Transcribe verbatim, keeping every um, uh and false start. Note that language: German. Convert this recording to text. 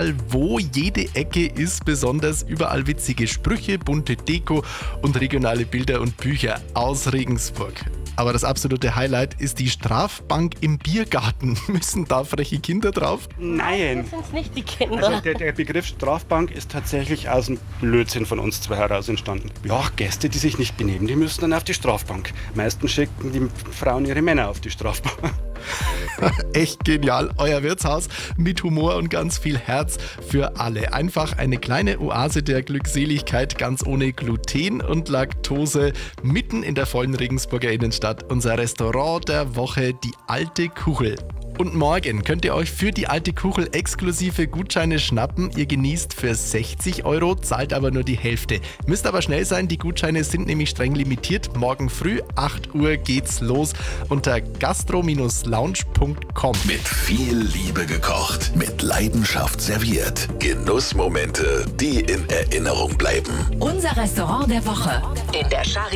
egal wo, jede Ecke ist besonders, überall witzige Sprüche, bunte Deko und regionale Bilder und Bücher aus Regensburg. Aber das absolute Highlight ist die Strafbank im Biergarten. Müssen da freche Kinder drauf? Nein. Das sind nicht die Kinder. Also der, der Begriff Strafbank ist tatsächlich aus dem Blödsinn von uns zwei heraus entstanden. Ja, Gäste, die sich nicht benehmen, die müssen dann auf die Strafbank. Meistens schicken die Frauen ihre Männer auf die Strafbank. Echt genial, euer Wirtshaus mit Humor und ganz viel Herz für alle. Einfach eine kleine Oase der Glückseligkeit, ganz ohne Gluten und Laktose, mitten in der vollen Regensburger Innenstadt. Unser Restaurant der Woche, die Alte Kuchel. Und morgen könnt ihr euch für die Alte Kuchel exklusive Gutscheine schnappen. Ihr genießt für sechzig Euro, zahlt aber nur die Hälfte. Müsst aber schnell sein, die Gutscheine sind nämlich streng limitiert. Morgen früh, acht Uhr geht's los unter gastro Lounge punkt com. Mit viel Liebe gekocht, mit Leidenschaft serviert. Genussmomente, die in Erinnerung bleiben. Unser Restaurant der Woche in der Schari